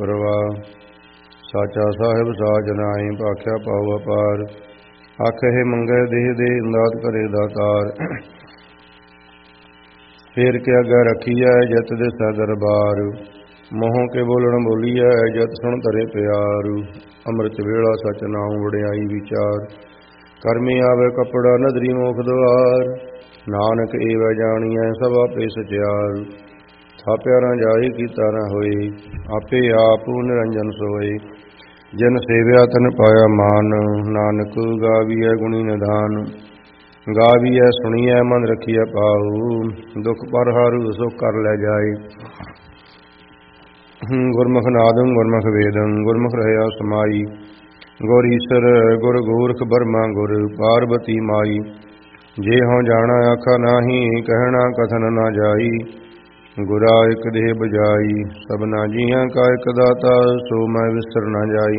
ਪ੍ਰਵਾਹ ਸਾਚਾ ਸਾਹਿਬ ਸਾਚ ਨਾਈ ਭਾਖਿਆ ਪਾਉ ਅਪਾਰ। ਆਖੇ ਮੰਗੈ ਦੇਹ ਦੇ ਦਾਤ ਕਰੇ ਦਾਤਾਰ। ਫੇਰ ਕੇ ਅੱਗੇ ਰੱਖੀਐ ਜਤ ਦੇ ਸਾ ਦਰਬਾਰ। ਮੋਹ ਕੇ ਬੋਲਣ ਬੋਲੀਐ ਜਤ ਸੁਣ ਧਰੇ ਪਿਆਰ। ਅੰਮ੍ਰਿਤ ਵੇਲਾ ਸਚ ਨਾਉ ਵਡਿਆਈ ਵਿਚਾਰ। ਕਰਮੀ ਆਵੇ ਕੱਪੜਾ ਨਦਰੀ ਮੋਖ ਦੁਆਰ। ਨਾਨਕ ਏਵੈ ਜਾਣੀਐ ਸਭ ਆਪੇ ਸਚਿਆਰ। ਥਾਪਿਆ ਨਾ ਜਾਈ ਕੀਤਾ ਨਾ ਹੋਏ ਆਪੇ ਆਪ ਨਿਰੰਜਨ ਸੋਏ। ਜਿਨ ਸੇਵਿਆ ਤਨ ਪਾਇਆ ਮਾਨ ਨਾਨਕ ਗਾਵੀਐ ਗੁਣੀ ਨਿਧਾਨ। ਗਾਵੀਐ ਸੁਣੀਐ ਮਨ ਰਖੀਐ ਪਾਉ ਦੁਖ ਪਰ ਹਾਰੂ ਸੁਖ ਕਰ ਲੈ ਜਾਏ। ਗੁਰਮੁਖ ਨਾਦੰ ਗੁਰਮੁਖ ਵੇਦੰ ਗੁਰਮੁਖ ਰਹਿਆ ਸਮਾਈ। ਗੁਰ ਈਸਰ ਗੁਰ ਗੋਰਖ ਬਰਮਾ ਗੁਰ ਪਾਰਬਤੀ ਮਾਈ। ਜੇ ਹਉ ਜਾਣਾ ਆਖਾ ਨਾਹੀ ਕਹਿਣਾ ਕਥਨ ਨਾ ਜਾਈ। ਗੁਰਾ ਇਕ ਦੇਹ ਬਜਾਈ ਸਭਨਾ ਜੀਆਂ ਕਾ ਇਕ ਦਾਤਾ ਸੋ ਮੈਂ ਵਿਸਰ ਨਾ ਜਾਈ।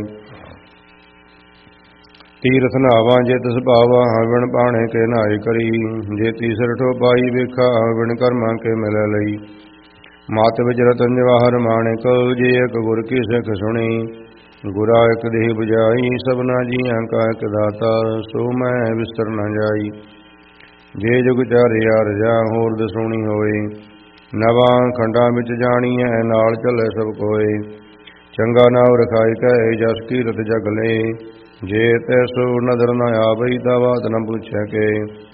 ਤੀਰਥ ਨਾਵਾਂ ਜੇ ਤਿਸ ਭਾਵਾ ਬਿਨ ਪਾਣੇ ਕੇ ਨਾਏ ਕਰੀ। ਜੇ ਤੀਸਰ ਠੋ ਪਾਈ ਵੇਖਾ ਬਿਨ ਕਰਮਾਂ ਕੇ ਮਿਲ ਲਈ। ਮਾਤ ਵਿਚ ਰਤਨ ਜਵਾਹਰ ਮਾਣਿਕ ਜੇ ਇਕ ਗੁਰ ਕੀ ਸਿੱਖ ਸੁਣੀ। ਗੁਰਾ ਇਕ ਦੇਹ ਬਜਾਈ ਸਭਨਾ ਜੀਆਂ ਕਾ ਇਕ ਦਾਤਾ ਸੋ ਮੈਂ ਵਿਸਰ ਨਾ ਜਾਈ। ਜੇ ਜੁਗ ਚਾਰਿਆ ਰਜਾ ਹੋਰ ਦਸੂਣੀ ਹੋਏ। ਨਵਾਂ ਖੰਡਾਂ ਵਿੱਚ ਜਾਣੀਐ ਨਾਲ ਚੱਲੇ ਸਭ ਕੋਏ। ਚੰਗਾ ਨਾਉ ਰਖਾਈ ਕਹੇ ਜਸ ਕੀਰਤ ਜਗ ਲੇ। ਜੇ ਤੈਸੋ ਨਦਰ ਨ ਆਵਈ ਤਾ ਬਾਤ ਨ ਪੁੱਛੈ ਕੇ।